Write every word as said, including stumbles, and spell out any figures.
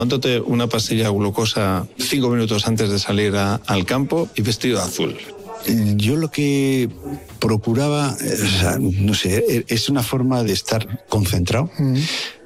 Tómate una pastilla de glucosa cinco minutos antes de salir a, al campo y vestido de azul. Yo lo que procuraba, o sea, no sé, es una forma de estar concentrado. Mm.